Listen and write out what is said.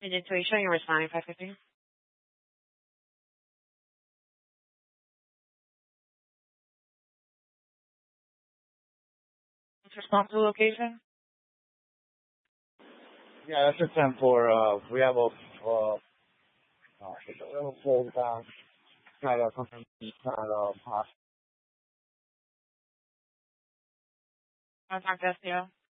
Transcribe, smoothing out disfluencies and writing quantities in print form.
Agent Tarisha, you're responding 515. What's response to the location? Yeah, that's a 10-4. We have a full down. Kind of something kind of Contact SDO.